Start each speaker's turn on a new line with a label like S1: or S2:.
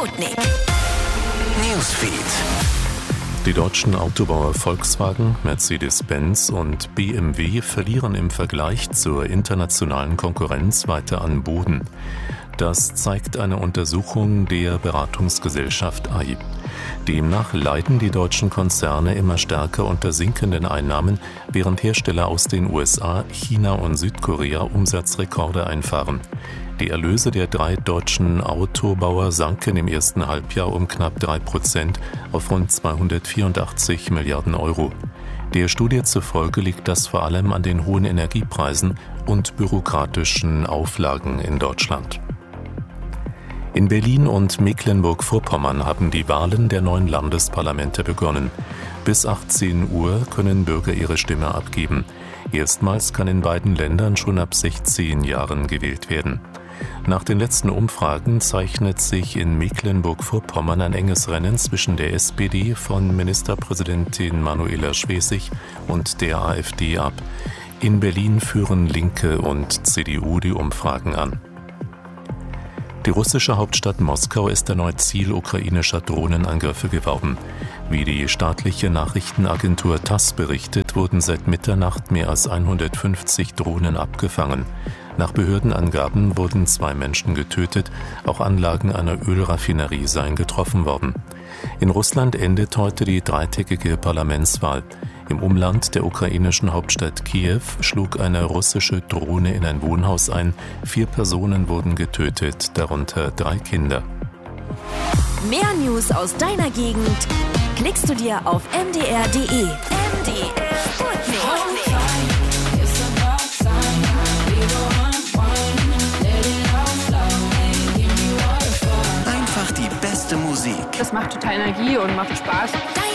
S1: Sputnik.
S2: Newsfeed.
S3: Die deutschen Autobauer Volkswagen, Mercedes-Benz und BMW verlieren im Vergleich zur internationalen Konkurrenz weiter an Boden. Das zeigt eine Untersuchung der Beratungsgesellschaft AI. Demnach leiden die deutschen Konzerne immer stärker unter sinkenden Einnahmen, während Hersteller aus den USA, China und Südkorea Umsatzrekorde einfahren. Die Erlöse der 3 deutschen Autobauer sanken im ersten Halbjahr um knapp 3% auf rund 284 Milliarden Euro. Der Studie zufolge liegt das vor allem an den hohen Energiepreisen und bürokratischen Auflagen in Deutschland. In Berlin und Mecklenburg-Vorpommern haben die Wahlen der neuen Landesparlamente begonnen. Bis 18 Uhr können Bürger ihre Stimme abgeben. Erstmals kann in beiden Ländern schon ab 16 Jahren gewählt werden. Nach den letzten Umfragen zeichnet sich in Mecklenburg-Vorpommern ein enges Rennen zwischen der SPD von Ministerpräsidentin Manuela Schwesig und der AfD ab. In Berlin führen Linke und CDU die Umfragen an. Die russische Hauptstadt Moskau ist erneut Ziel ukrainischer Drohnenangriffe geworden. Wie die staatliche Nachrichtenagentur TASS berichtet, wurden seit Mitternacht mehr als 150 Drohnen abgefangen. Nach Behördenangaben wurden 2 Menschen getötet, auch Anlagen einer Ölraffinerie seien getroffen worden. In Russland endet heute die 3-tägige Parlamentswahl. Im Umland der ukrainischen Hauptstadt Kiew schlug eine russische Drohne in ein Wohnhaus ein. 4 Personen wurden getötet, darunter 3 Kinder.
S1: Mehr News aus deiner Gegend klickst du dir auf mdr.de. MDR Sputnik.
S2: Einfach die beste Musik.
S4: Das macht total Energie und macht Spaß.